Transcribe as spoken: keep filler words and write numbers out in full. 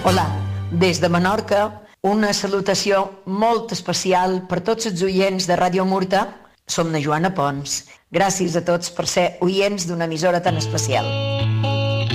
Hola, des de Menorca, una salutació molt especial per tots els oients de Ràdio Murta. Som na Joana Pons. Gràcies a tots per ser oients d'una emissora tan especial.